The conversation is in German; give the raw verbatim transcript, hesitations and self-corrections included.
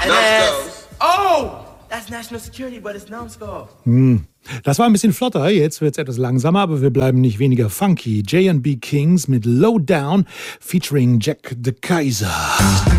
Numbskulls. Oh, that's national security, but it's Numbskull. Hm. Das war ein bisschen flotter, jetzt wird's etwas langsamer, aber wir bleiben nicht weniger funky. J and B Kings mit Low Down featuring Jack the Kaiser.